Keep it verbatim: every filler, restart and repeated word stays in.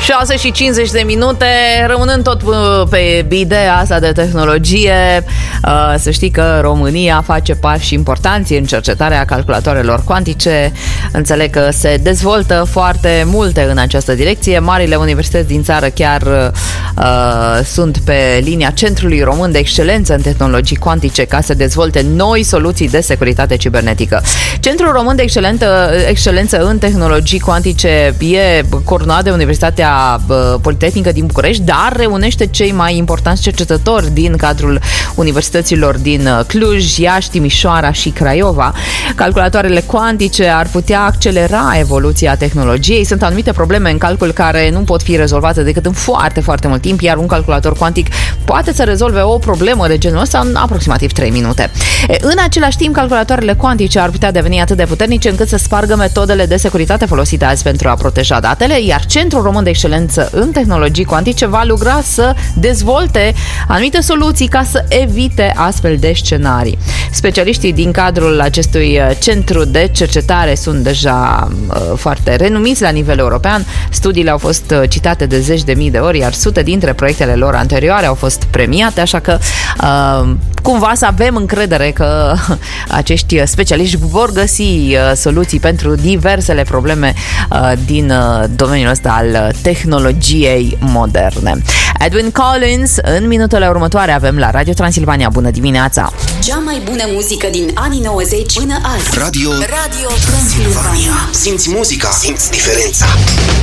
șase și cincizeci de minute, rămânând tot pe ideea asta de tehnologie, să știi că România face pași importanți în cercetarea calculatoarelor cuantice. Înțeleg că se dezvoltă foarte multe în această direcție. Marile universități din țară chiar uh, sunt pe linia Centrului Român de Excelență în Tehnologii Cuantice ca să dezvolte noi soluții de securitate cibernetică. Centrul Român de Excelență, Excelență în Tehnologii Cuantice e coordonat de Universitatea Politehnică din București, dar reunește cei mai importanți cercetători din cadrul universităților din Cluj, Iași, Timișoara și Craiova. Calculatoarele cuantice ar putea accelera evoluția tehnologiei. Sunt anumite probleme în calcul care nu pot fi rezolvate decât în foarte, foarte mult timp, iar un calculator cuantic poate să rezolve o problemă de genul ăsta în aproximativ trei minute. E, în același timp, calculatoarele cuantice ar putea deveni atât de puternice încât să spargă metodele de securitate folosite azi pentru a proteja datele, iar Centrul Român de Excelență în Tehnologii Cuantice va lucra să dezvolte anumite soluții ca să evite astfel de scenarii. Specialiștii din cadrul acestui centru de cercetare sunt deja uh, foarte renumiți la nivel european. Studiile au fost citate de zeci de mii de ori, iar sute dintre proiectele lor anterioare au fost premiate, așa că uh, cumva să avem încredere că acești specialiști vor găsi uh, soluții pentru diversele probleme uh, din uh, domeniul ăsta al tehnologiei moderne. Edwin Collins, în minutele următoare avem la Radio Transilvania. Bună dimineața! Cea mai bună muzică din anii nouăzeci până azi. Radio, Radio Transilvania. Simți muzica, simți diferența.